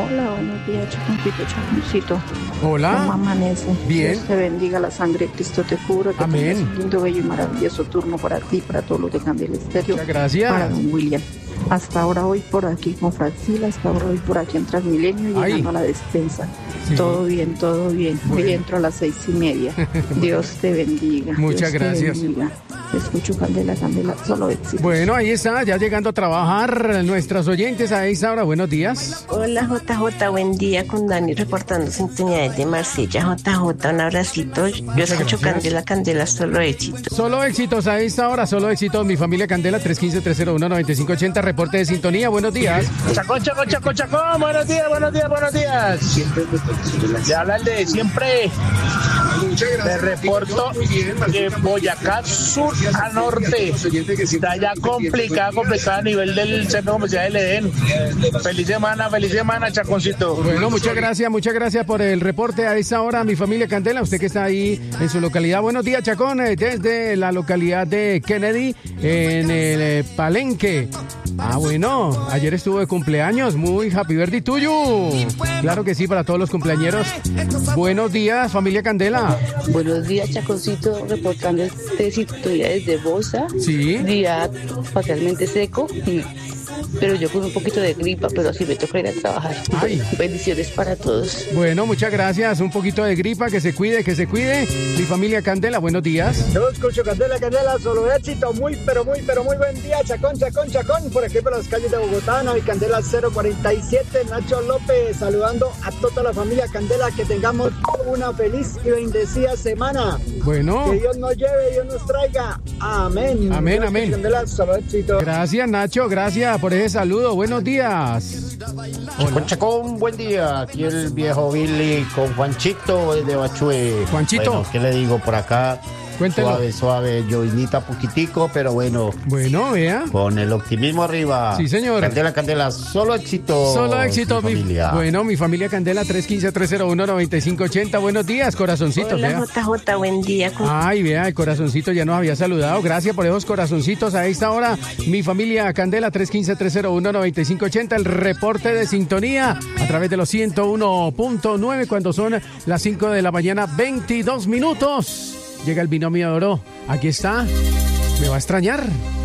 Hola, buenos días, Chaconcito. Hola. ¿Cómo amanece? Bien. Dios te bendiga, la sangre de Cristo te cubra. Que Amén. tengas un lindo, bello y maravilloso turno para ti, para todos los de Candela Estéreo. Muchas gracias. Para don William. Hasta ahora hoy por aquí con Francila, hasta ahora hoy por aquí en Transmilenio, llegando a la despensa. Sí. Todo bien, todo bien. Bueno. Hoy entro a las 6:30. Dios te bendiga. Muchas Dios gracias. Te bendiga. Escucho Candela, solo éxito. Bueno, ahí está, ya llegando a trabajar nuestras oyentes a esa hora. Buenos días. Hola JJ, buen día con Dani reportando sintonía desde Marsella. JJ, un abracito. Yo escucho gracias. Candela, solo éxito. Solo éxitos a esta hora, solo éxitos. Mi familia Candela, 315-301-9580. Reporte de sintonía, buenos días. Chacón, buenos días. Le habla el de siempre. Le reporto de Boyacá Sur a Norte. Está ya complicado a nivel del centro comercial del Edén. Feliz semana, Chaconcito. Bueno, muchas gracias por el reporte a esa hora, mi familia Candela. Usted que está ahí en su localidad. Buenos días, Chacón, desde la localidad de Kennedy, en el Palenque. Bueno, ayer estuvo de cumpleaños, muy happy birthday tuyo. Claro que sí, para todos los cumpleañeros. Buenos días, familia Candela. Buenos días, Chaconcito, reportando este sintonía desde Bosa. Sí. Día fatalmente seco, pero yo con un poquito de gripa, pero así me toca ir a trabajar. Ay. Bendiciones para todos. Bueno, muchas gracias. Un poquito de gripa, que se cuide. Mi familia Candela, buenos días. Yo escucho Candela, solo éxito. Muy buen día, Chacón. Por aquí por las calles de Bogotá, y Candela 047. Nacho López, saludando a toda la familia Candela. Que tengamos una feliz y bendecida semana. Bueno. Que Dios nos lleve, Dios nos traiga. Amén. Amén. Candela, solo éxito. Gracias, Nacho. Gracias por ese saludo. Buenos días. Chacón, buen día. Aquí el viejo Billy con Juanchito desde Bachué. Juanchito. Bueno, ¿qué le digo por acá? Cuéntelo. Suave, llovinita poquitico, pero bueno. Bueno, vea. Con el optimismo arriba. Sí, señor. Candela, solo éxito. Solo éxito, mi familia. Bueno, mi familia Candela, 315-301-9580. Buenos días, corazoncitos. Hola Vea. JJ, buen día. Ay, vea, el corazoncito ya nos había saludado. Gracias por esos corazoncitos a esta hora. Mi familia Candela, 315-301-9580. El reporte de sintonía a través de los 101.9 cuando son las 5 de la mañana, 22 minutos. Llega el binomio de oro. Aquí está. ¿Me va a extrañar?